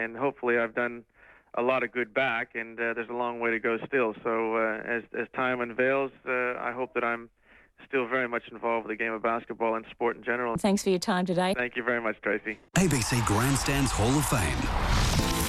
and hopefully I've done a lot of good back, and there's a long way to go still. So as time unveils, I hope that I'm still very much involved with the game of basketball and sport in general. Thanks for your time today. Thank you very much, Tracy. ABC Grandstands Hall of Fame.